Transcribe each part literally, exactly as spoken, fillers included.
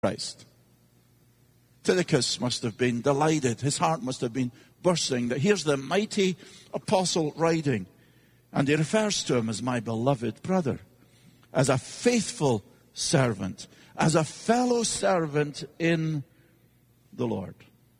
Christ. Tychicus must have been delighted. His heart must have been bursting that here's the mighty apostle writing. And he refers to him as my beloved brother, as a faithful servant, as a fellow servant in the Lord.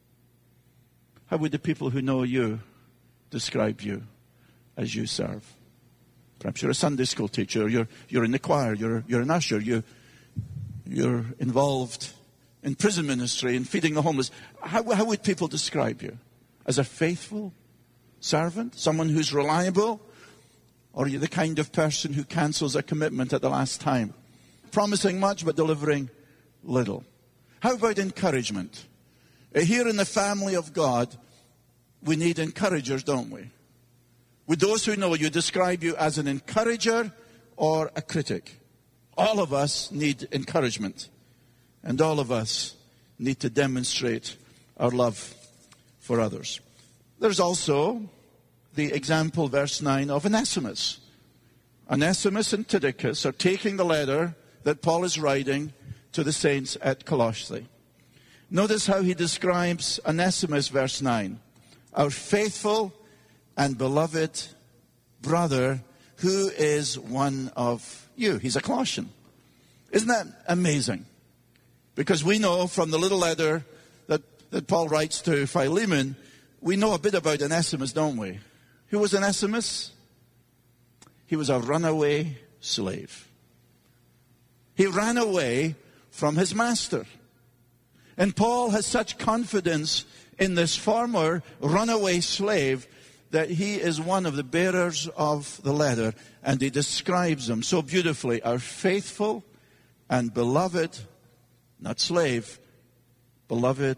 How would the people who know you describe you as you serve? Perhaps you're a Sunday school teacher, you're, you're in the choir, you're, you're an usher, you, you're involved in prison ministry and feeding the homeless. How, how would people describe you? As a faithful servant? Someone who's reliable? Or are you the kind of person who cancels a commitment at the last time? Promising much but delivering little. How about encouragement? Here in the family of God, we need encouragers, don't we? Would those who know you describe you as an encourager or a critic? All of us need encouragement. And all of us need to demonstrate our love for others. There's also the example, verse nine, of Onesimus. Onesimus and Tychicus are taking the letter that Paul is writing to the saints at Colossae. Notice how he describes Onesimus, verse nine. Our faithful and beloved brother who is one of you. He's a Colossian. Isn't that amazing? Because we know from the little letter that, that Paul writes to Philemon, we know a bit about Onesimus, don't we? Who was Onesimus? He was a runaway slave. He ran away from his master. And Paul has such confidence in this former runaway slave that he is one of the bearers of the letter. And he describes him so beautifully. Our faithful and beloved, not slave, beloved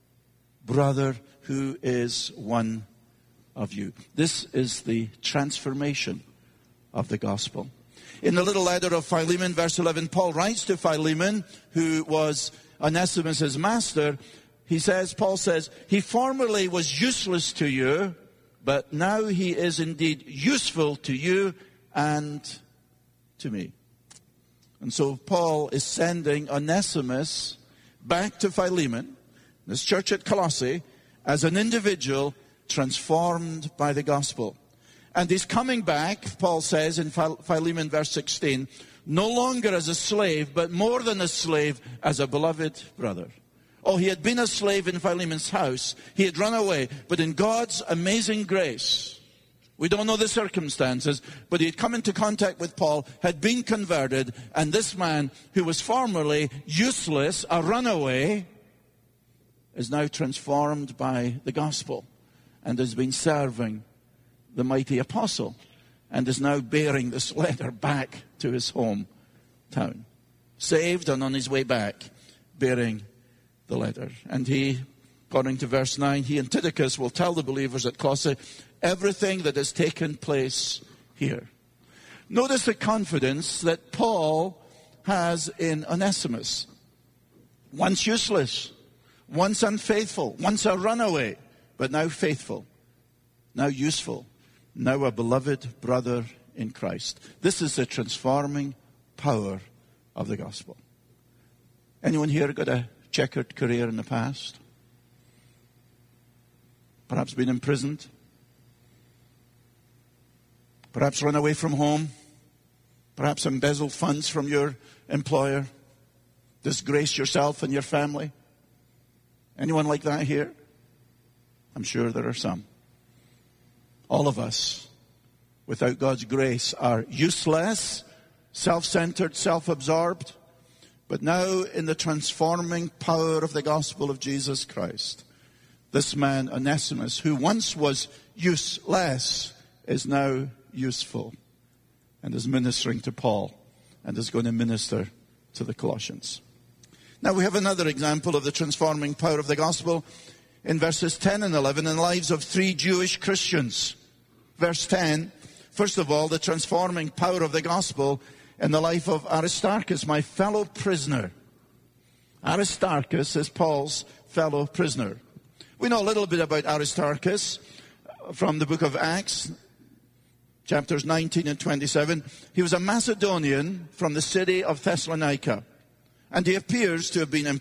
brother who is one of you. This is the transformation of the gospel. In the little letter of Philemon, verse eleven, Paul writes to Philemon, who was Onesimus' master. He says, Paul says, he formerly was useless to you, but now he is indeed useful to you and to me. And so Paul is sending Onesimus back to Philemon, this church at Colossae, as an individual transformed by the gospel. And he's coming back, Paul says in Philemon verse sixteen, no longer as a slave, but more than a slave, as a beloved brother. Oh, he had been a slave in Philemon's house. He had run away. But in God's amazing grace, we don't know the circumstances, but he had come into contact with Paul, had been converted, and this man who was formerly useless, a runaway, is now transformed by the gospel and has been serving the mighty apostle and is now bearing this letter back to his hometown. Saved and on his way back, bearing the letter. And he, according to verse nine, he and Tychicus will tell the believers at Colossae everything that has taken place here. Notice the confidence that Paul has in Onesimus. Once useless, once unfaithful, once a runaway, but now faithful, now useful, now a beloved brother in Christ. This is the transforming power of the gospel. Anyone here got a checkered career in the past? Perhaps been imprisoned? Perhaps run away from home? Perhaps embezzled funds from your employer? Disgraced yourself and your family? Anyone like that here? I'm sure there are some. All of us, without God's grace, are useless, self-centered, self-absorbed. But now, in the transforming power of the gospel of Jesus Christ, this man, Onesimus, who once was useless, is now useful and is ministering to Paul and is going to minister to the Colossians. Now, we have another example of the transforming power of the gospel in verses ten and eleven in the lives of three Jewish Christians. Verse ten, first of all, the transforming power of the gospel in the life of Aristarchus, my fellow prisoner. Aristarchus is Paul's fellow prisoner. We know a little bit about Aristarchus from the book of Acts, chapters nineteen and twenty-seven. He was a Macedonian from the city of Thessalonica. And he appears to have been